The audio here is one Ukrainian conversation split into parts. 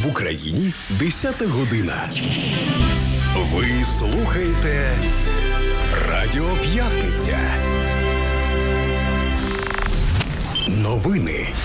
В Україні 10 година. Ви слухаєте Радіо П'ятниця. Новини.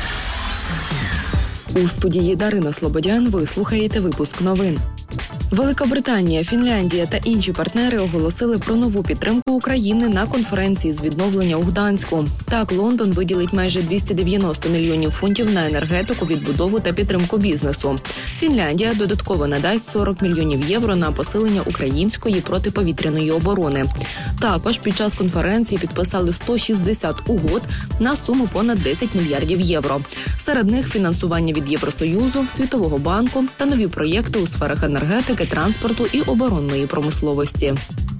У студії Дарина Слободян ви слухаєте випуск новин. Великобританія, Фінляндія та інші партнери оголосили про нову підтримку України на конференції з відновлення у Гданську. Так, Лондон виділить майже 290 мільйонів фунтів на енергетику, відбудову та підтримку бізнесу. Фінляндія додатково надасть 40 мільйонів євро на посилення української протиповітряної оборони. Також під час конференції підписали 160 угод на суму понад 10 мільярдів євро. Серед них фінансування від Євросоюзу, Світового банку та нові проєкти у сферах енергетики, транспорту і оборонної промисловості.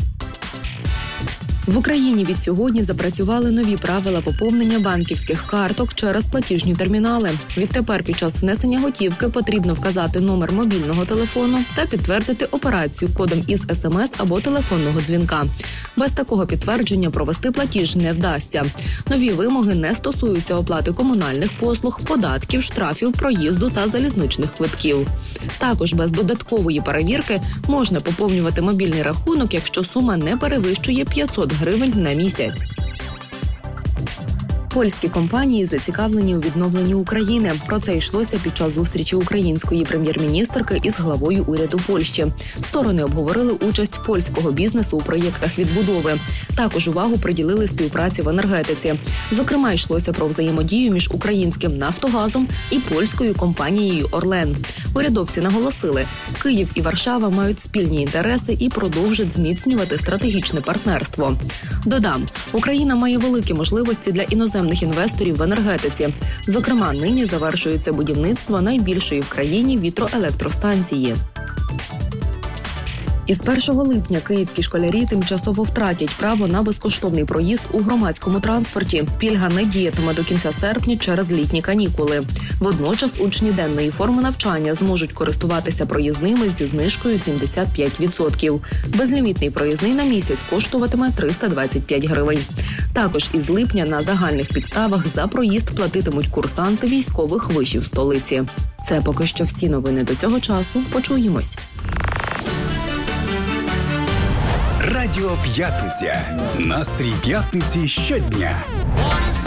В Україні від сьогодні запрацювали нові правила поповнення банківських карток через платіжні термінали. Відтепер під час внесення готівки потрібно вказати номер мобільного телефону та підтвердити операцію кодом із СМС або телефонного дзвінка. Без такого підтвердження провести платіж не вдасться. Нові вимоги не стосуються оплати комунальних послуг, податків, штрафів, проїзду та залізничних квитків. Також без додаткової перевірки можна поповнювати мобільний рахунок, якщо сума не перевищує 500 гривень на місяць. Польські компанії зацікавлені у відновленні України. Про це йшлося під час зустрічі української прем'єр-міністерки із главою уряду Польщі. Сторони обговорили участь польського бізнесу у проєктах відбудови. Також увагу приділили співпраці в енергетиці. Зокрема, йшлося про взаємодію між українським «Нафтогазом» і польською компанією «Орлен». Урядовці наголосили, Київ і Варшава мають спільні інтереси і продовжать зміцнювати стратегічне партнерство. Додам, Україна має великі можливості для іноземних інвесторів в енергетиці. Зокрема, нині завершується будівництво найбільшої в країні вітроелектростанції. Із 1 липня київські школярі тимчасово втратять право на безкоштовний проїзд у громадському транспорті. Пільга не діятиме до кінця серпня через літні канікули. Водночас учні денної форми навчання зможуть користуватися проїзними зі знижкою 75%. Безлімітний проїзний на місяць коштуватиме 325 гривень. Також із липня на загальних підставах за проїзд платитимуть курсанти військових вишів столиці. Це поки що всі новини до цього часу. Почуємось. Радіо П'ятниця. Настрій п'ятниці щодня.